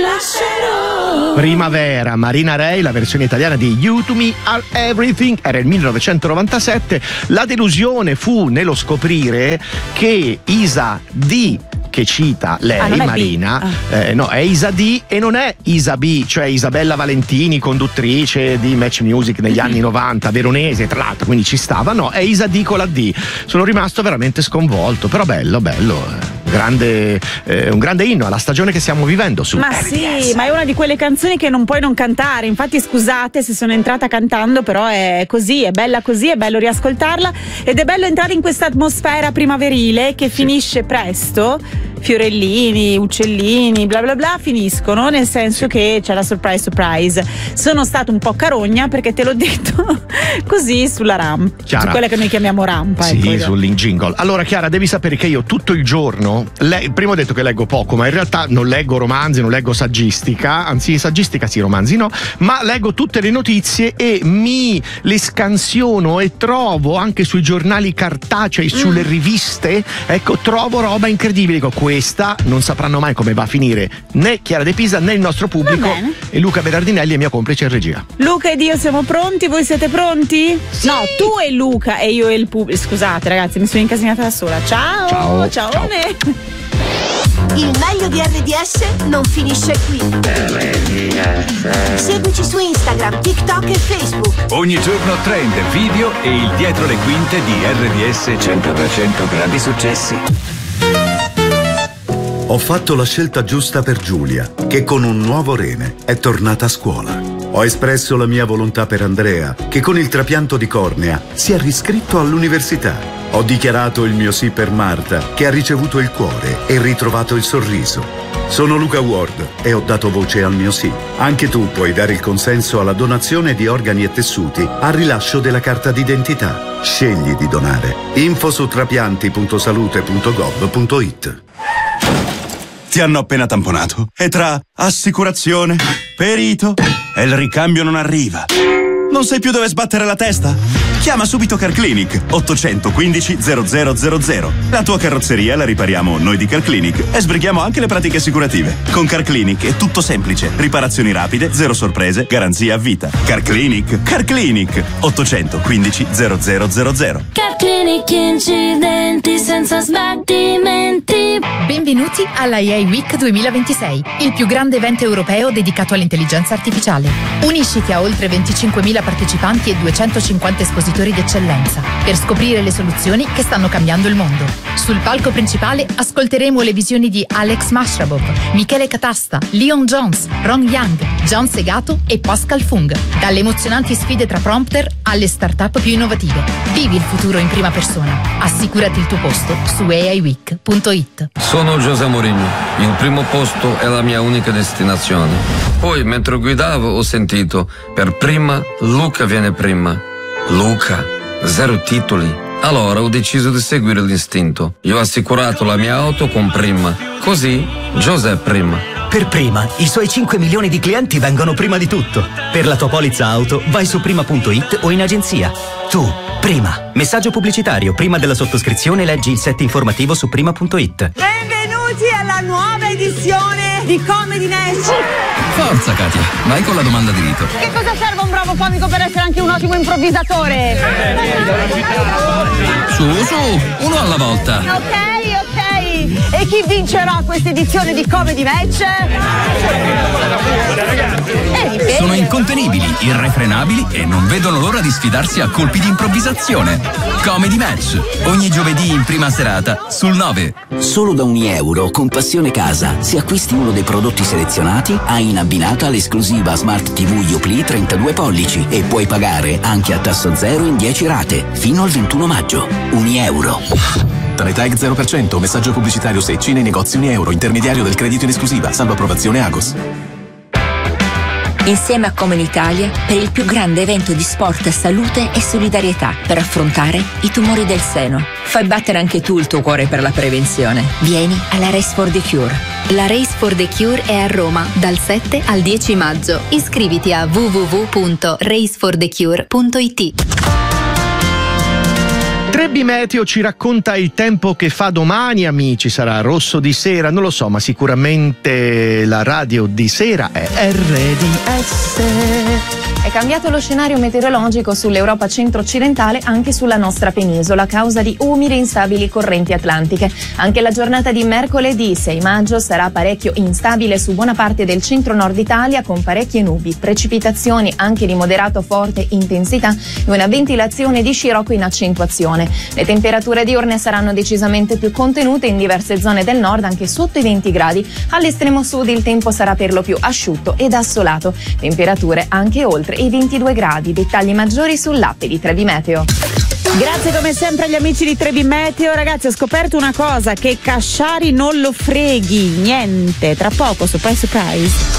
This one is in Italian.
Primavera, Marina Ray, la versione italiana di You to Me Are Everything, era il 1997. La delusione fu nello scoprire che Isa D, che cita lei, Marina, no, è Isa D e non è Isa B, cioè Isabella Valentini, conduttrice di Match Music negli anni 90, veronese tra l'altro, quindi ci stava, no, è Isa D con la D. Sono rimasto veramente sconvolto, però bello, un grande inno alla stagione che stiamo vivendo su RDS. Sì, ma è una di quelle canzoni che non puoi non cantare, infatti scusate se sono entrata cantando, però è così, è bella così, è bello riascoltarla ed è bello entrare in questa atmosfera primaverile che finisce presto. Fiorellini, uccellini, bla bla bla finiscono, nel senso che c'è la surprise. Sono stata un po' carogna perché te l'ho detto così sulla rampa, su quella che noi chiamiamo rampa. Sì, ecco. sull'in jingle. Allora Chiara, devi sapere che io tutto il giorno, prima ho detto che leggo poco, ma in realtà non leggo romanzi, non leggo saggistica, anzi saggistica sì, romanzi no, ma leggo tutte le notizie e le scansiono e trovo anche sui giornali cartacei, sulle riviste, ecco, trovo roba incredibile. Dico, questa non sapranno mai come va a finire né Chiara De Pisa né il nostro pubblico, e Luca Berardinelli è mia complice in regia. Luca ed io siamo pronti, voi siete pronti? Sì. No, tu e Luca e io e il pubblico. Scusate ragazzi, mi sono incasinata da sola. Ciao. Ciao. Il meglio di RDS non finisce qui. Seguici su Instagram, TikTok e Facebook. Ogni giorno trend, video e il dietro le quinte di RDS 100% grandi successi. Ho fatto la scelta giusta per Giulia, che con un nuovo rene è tornata a scuola. Ho espresso la mia volontà per Andrea, che con il trapianto di cornea si è riscritto all'università. Ho dichiarato il mio sì per Marta, che ha ricevuto il cuore e ritrovato il sorriso. Sono Luca Ward e ho dato voce al mio sì. Anche tu puoi dare il consenso alla donazione di organi e tessuti al rilascio della carta d'identità. Scegli di donare. Info su trapianti.salute.gov.it. Ti hanno appena tamponato e tra assicurazione, perito e il ricambio non arriva. Non sai più dove sbattere la testa? Chiama subito CarClinic 815 0000. La tua carrozzeria la ripariamo noi di CarClinic e sbrighiamo anche le pratiche assicurative. Con CarClinic è tutto semplice. Riparazioni rapide, zero sorprese, garanzia a vita. CarClinic 815 0000. CarClinic, incidenti senza sbattimenti. Benvenuti alla AI Week 2026, il più grande evento europeo dedicato all'intelligenza artificiale. Unisciti a oltre 25.000 partecipanti e 250 espositori d'eccellenza per scoprire le soluzioni che stanno cambiando il mondo. Sul palco principale ascolteremo le visioni di Alex Mashrabov, Michele Catasta, Leon Jones, Ron Young, John Segato e Pascal Fung. Dalle emozionanti sfide tra prompter alle start-up più innovative. Vivi il futuro in prima persona. Assicurati il tuo posto su aiweek.it. Sono José Mourinho. Il primo posto è la mia unica destinazione. Poi, mentre guidavo, ho sentito: per prima, Luca viene prima. Luca, 0 titoli. Allora ho deciso di seguire l'istinto. Io ho assicurato la mia auto con Prima. Così, José prima. Per Prima, i suoi 5 milioni di clienti vengono prima di tutto. Per la tua polizza auto, vai su prima.it o in agenzia. Tu, Prima. Messaggio pubblicitario. Prima della sottoscrizione leggi il set informativo su prima.it. Benvenuti alla nuova edizione di Comedy Match. Forza Katia, vai con la domanda di rito. Che cosa serve un bravo comico per essere anche un ottimo improvvisatore? Su, uno alla volta. Ok. E chi vincerà questa edizione di Comedy Match? Sono incontenibili, irrefrenabili e non vedono l'ora di sfidarsi a colpi di improvvisazione. Comedy Match, ogni giovedì in prima serata sul 9. Solo da €1 con Passione Casa, se acquisti uno dei prodotti selezionati, hai in abbinata l'esclusiva Smart TV Yoplait 32 pollici e puoi pagare anche a tasso zero in 10 rate, fino al 21 maggio. €1. Tale tag 0%, messaggio pubblicitario secci nei negozi €1, intermediario del credito in esclusiva, salvo approvazione Agos. Insieme a Comen Italia per il più grande evento di sport, salute e solidarietà per affrontare i tumori del seno. Fai battere anche tu il tuo cuore per la prevenzione. Vieni alla Race for the Cure. La Race for the Cure è a Roma dal 7 al 10 maggio. Iscriviti a www.raceforthecure.it. Trebi Meteo ci racconta il tempo che fa domani, amici. Sarà rosso di sera, non lo so, ma sicuramente la radio di sera è RDS. È cambiato lo scenario meteorologico sull'Europa centro-occidentale, anche sulla nostra penisola, a causa di umide e instabili correnti atlantiche. Anche la giornata di mercoledì 6 maggio sarà parecchio instabile su buona parte del centro-nord Italia, con parecchie nubi, precipitazioni anche di moderato forte intensità e una ventilazione di scirocco in accentuazione. Le temperature diurne saranno decisamente più contenute in diverse zone del nord, anche sotto i 20 gradi. All'estremo sud il tempo sarà per lo più asciutto ed assolato. Temperature anche oltre i 22 gradi. Dettagli maggiori sull'app di Trebi Meteo. Grazie come sempre agli amici di Trebi Meteo. Ragazzi, ho scoperto una cosa, che Casciari non lo freghi niente. Tra poco su Surprise.